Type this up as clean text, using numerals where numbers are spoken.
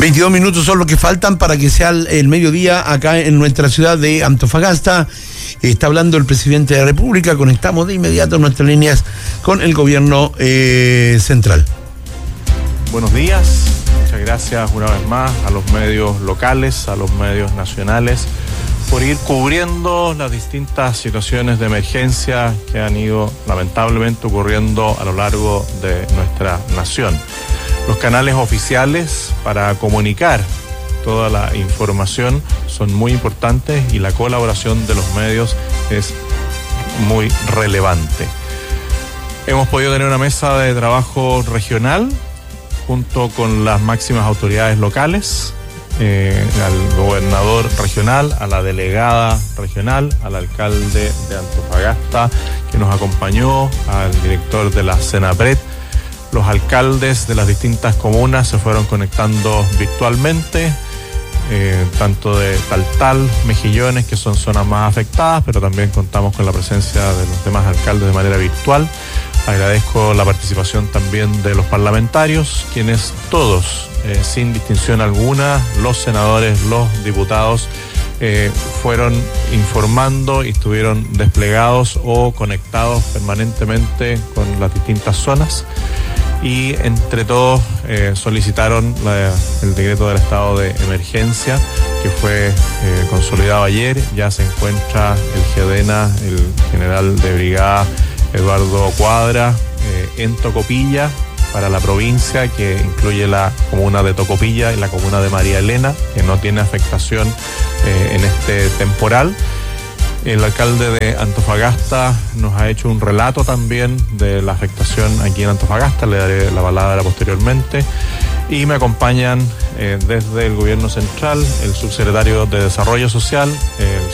22 minutos son los que faltan para que sea el mediodía acá en nuestra ciudad de Antofagasta. Está hablando el presidente de la República. Conectamos de inmediato nuestras líneas con el gobierno central. Buenos días, muchas gracias una vez más a los medios locales, a los medios nacionales, por ir cubriendo las distintas situaciones de emergencia que han ido lamentablemente ocurriendo a lo largo de nuestra nación. Los canales oficiales para comunicar toda la información son muy importantes y la colaboración de los medios es muy relevante. Hemos podido tener una mesa de trabajo regional junto con las máximas autoridades locales, al gobernador regional, a la delegada regional, al alcalde de Antofagasta que nos acompañó, al director de la Senapred. Los alcaldes de las distintas comunas se fueron conectando virtualmente, tanto de Taltal, Mejillones, que son zonas más afectadas, pero también contamos con la presencia de los demás alcaldes de manera virtual. Agradezco la participación también de los parlamentarios, quienes todos, sin distinción alguna, los senadores, los diputados, fueron informando y estuvieron desplegados o conectados permanentemente con las distintas zonas. Y entre todos solicitaron el decreto del estado de emergencia que fue consolidado ayer. Ya se encuentra el GEDENA, el general de brigada Eduardo Cuadra, en Tocopilla para la provincia, que incluye la comuna de Tocopilla y la comuna de María Elena, que no tiene afectación en este temporal. El alcalde de Antofagasta nos ha hecho un relato también de la afectación aquí en Antofagasta, le daré la palabra posteriormente. Y me acompañan desde el gobierno central el subsecretario de Desarrollo Social, el